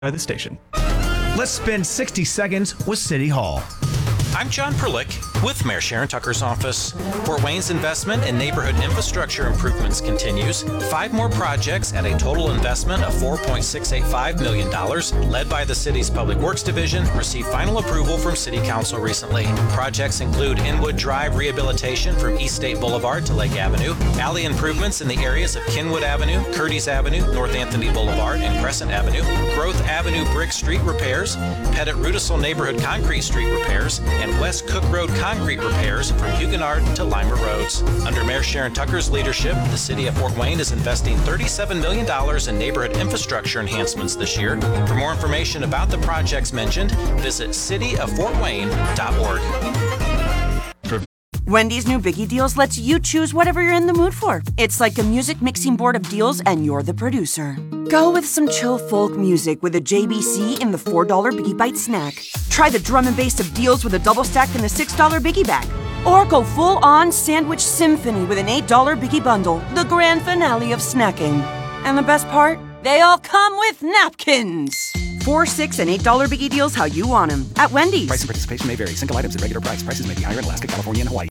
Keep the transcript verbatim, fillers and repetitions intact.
by the station. Let's spend sixty seconds with City Hall. I'm John Perlick with Mayor Sharon Tucker's office. Fort Wayne's investment in neighborhood infrastructure improvements continues. Five more projects at a total investment of four point six eight five million dollars, led by the city's Public Works Division, received final approval from City Council recently. Projects include Inwood Drive rehabilitation from East State Boulevard to Lake Avenue, alley improvements in the areas of Kinwood Avenue, Curtis Avenue, North Anthony Boulevard, and Crescent Avenue, Growth Avenue Brick Street repairs, Pettit Rudisill Neighborhood Concrete Street repairs, and West Cook Road concrete repairs from Huguenot to Lima Roads. Under Mayor Sharon Tucker's leadership, the city of Fort Wayne is investing thirty-seven million dollars in neighborhood infrastructure enhancements this year. For more information about the projects mentioned, visit city of fort wayne dot org. Wendy's new Biggie Deals lets you choose whatever you're in the mood for. It's like a music mixing board of deals, and you're the producer. Go with some chill folk music with a J B C in the four dollar Biggie Bite snack. Try the drum and bass of deals with a double stack in the six dollar Biggie Bag. Or go full-on sandwich symphony with an eight dollar Biggie Bundle, the grand finale of snacking. And the best part? They all come with napkins. Four, six, and eight dollar Biggie Deals how you want them at Wendy's. Price and participation may vary. Single items at regular price. Prices may be higher in Alaska, California, and Hawaii.